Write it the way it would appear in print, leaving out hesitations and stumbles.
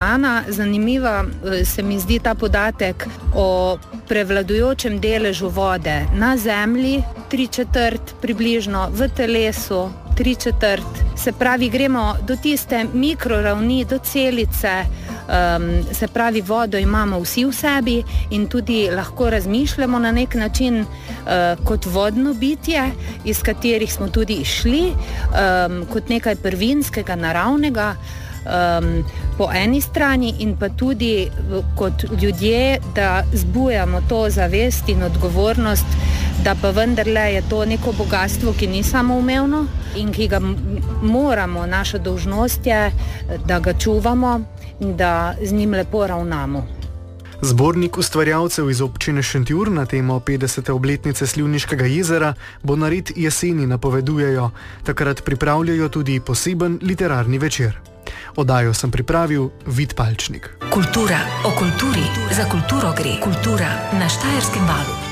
oceana. Zanimiva se mi zdi ta podatek o prevladujočem deležu vode na zemlji, 3/4 približno, v telesu 3/4. Se pravi, gremo do tiste mikroravni, do celice, se pravi, vodo imamo vsi v sebi in tudi lahko razmišljamo na nek način kot vodno bitje, iz katerih smo tudi išli, kot nekaj prvinskega, naravnega, po eni strani, in pa tudi kot ljudje, da zbujamo to zavest in odgovornost, da pa vendarle je to neko bogastvo, ki ni samoumevno in ki ga moramo, naša dolžnost je, da ga čuvamo in da z njim lepo ravnamo. Zbornik ustvarjalcev iz občine Šentjur na temo 50. obletnice Slivniškega jezera bo nared jeseni, napovedujejo. Takrat pripravljajo tudi poseben literarni večer. Oddajo sem pripravil Vid Palčnik. Kultura, o kulturi, za kulturo gre. Kultura na Štajerskem valu.